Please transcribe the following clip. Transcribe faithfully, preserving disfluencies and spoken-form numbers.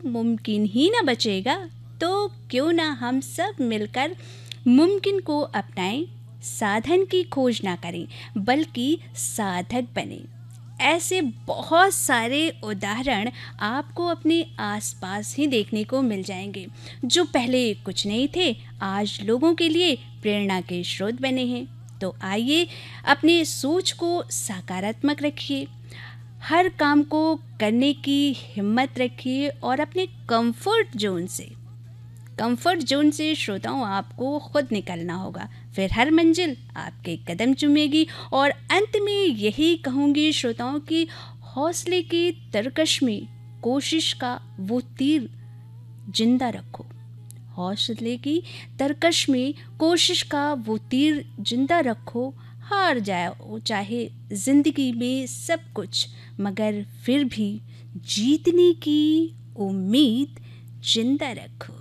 मुमकिन ही ना बचेगा, तो क्यों ना हम सब मिलकर मुमकिन को अपनाएं, साधन की खोज ना करें बल्कि साधक बने। ऐसे बहुत सारे उदाहरण आपको अपने आसपास ही देखने को मिल जाएंगे, जो पहले कुछ नहीं थे, आज लोगों के लिए प्रेरणा के स्रोत बने हैं। तो आइए अपनी सोच को सकारात्मक रखिए, हर काम को करने की हिम्मत रखिए और अपने कंफर्ट जोन से कंफर्ट जोन से श्रोताओं आपको खुद निकलना होगा, फिर हर मंजिल आपके कदम चूमेगी। और अंत में यही कहूँगी श्रोताओं कि हौसले की तरकश में कोशिश का वो तीर जिंदा रखो। हौसले की तरकश में कोशिश का वो तीर जिंदा रखो। हार जाओ चाहे जिंदगी में सब कुछ, मगर फिर भी जीतने की उम्मीद जिंदा रखो।